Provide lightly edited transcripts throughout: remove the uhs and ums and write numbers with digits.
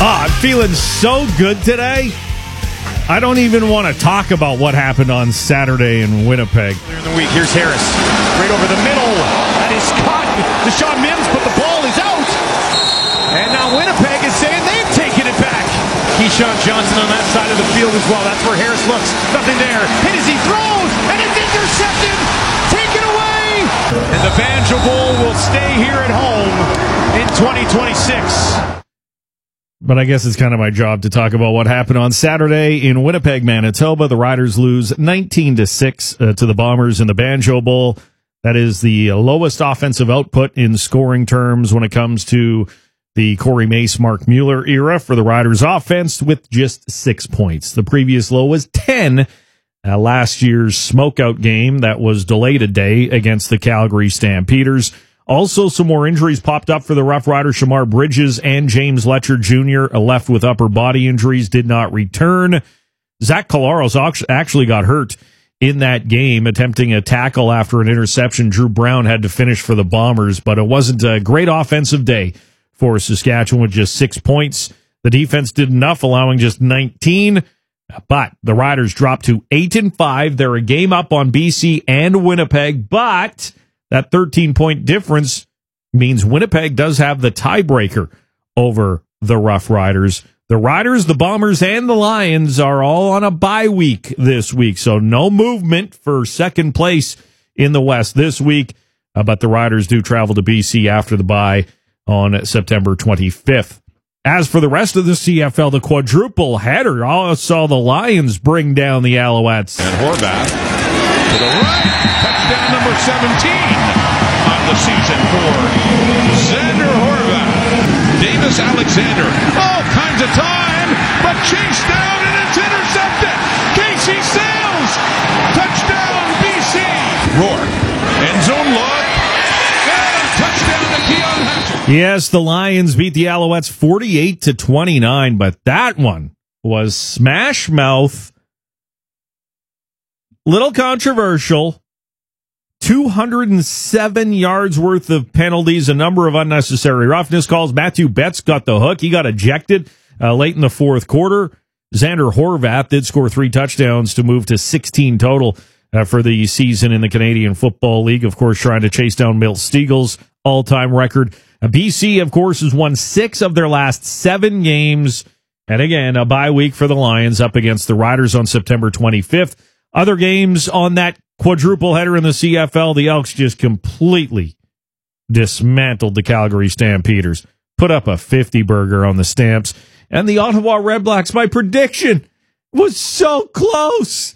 I'm feeling so good today. I don't even want to talk about what happened on Saturday in Winnipeg. Earlier in the week, here's Harris. Right over the middle. That is caught. Deshaun Mims, but the ball is out. And now Winnipeg is saying they've taken it back. Keyshawn Johnson on that side of the field as well. That's where Harris looks. Nothing there. Hit as he throws. And it's intercepted. Taken away. And the Banjo Bowl will stay here at home in 2026. But I guess it's kind of my job to talk about what happened on Saturday in Winnipeg, Manitoba. The Riders lose 19-6 to the Bombers in the Banjo Bowl. That is the lowest offensive output in scoring terms when it comes to the Corey Mace, Mark Mueller era for the Riders offense with just 6 points. The previous low was 10 last year's smokeout game that was delayed a day against the Calgary Stampeders. Also, some more injuries popped up for the Rough Riders. Shamar Bridges and James Letcher Jr. left with upper body injuries, did not return. Zach Collaros actually got hurt in that game, attempting a tackle after an interception. Drew Brown had to finish for the Bombers, but it wasn't a great offensive day for Saskatchewan with just 6 points. The defense did enough, allowing just 19, but the Riders dropped to 8-5. They're a game up on BC and Winnipeg, but that 13-point difference means Winnipeg does have the tiebreaker over the Rough Riders. The Riders, the Bombers, and the Lions are all on a bye week this week, so no movement for second place in the West this week, but the Riders do travel to BC after the bye on September 25th. As for the rest of the CFL, the quadruple header saw the Lions bring down the Alouettes. And Horvath to the right. Touchdown number 17 on the season for Xander Horvath. Davis Alexander. All kinds of time, but chased down and it's intercepted. Casey Sales. Touchdown BC. Rourke. End zone look. And touchdown to Keon Hatcher. Yes, the Lions beat the Alouettes 48-29, but that one was smash mouth. Little controversial. 207 yards worth of penalties, a number of unnecessary roughness calls. Matthew Betts got the hook. He got ejected late in the fourth quarter. Xander Horvath did score 3 touchdowns to move to 16 total for the season in the Canadian Football League. Of course, trying to chase down Milt Steagle's all-time record. BC, of course, has won 6 of their last 7 games. And again, a bye week for the Lions up against the Riders on September 25th. Other games on that quadruple header in the CFL, the Elks just completely dismantled the Calgary Stampeders, put up a 50-burger on the Stamps, and the Ottawa Redblacks, my prediction, was so close.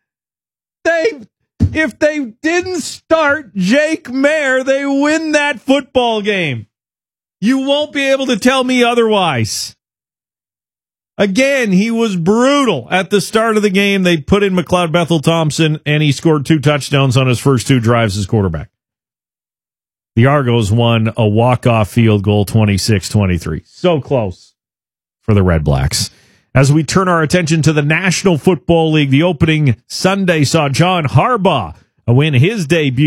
If they didn't start Jake Maier, they win that football game. You won't be able to tell me otherwise. Again, he was brutal at the start of the game. They put in McLeod Bethel-Thompson, and he scored 2 touchdowns on his first 2 drives as quarterback. The Argos won a walk-off field goal 26-23. So close for the Red Blacks. As we turn our attention to the National Football League, the opening Sunday saw John Harbaugh win his debut